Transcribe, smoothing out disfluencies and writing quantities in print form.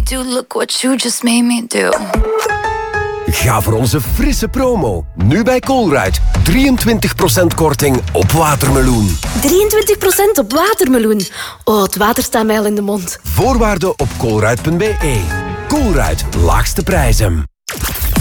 do. Look what you just made me do. Ga voor onze frisse promo. Nu bij Colruyt. 23% korting op watermeloen. 23% op watermeloen. Oh, het water staat mij al in de mond. Voorwaarden op colruyt.be. Colruyt, laagste prijzen.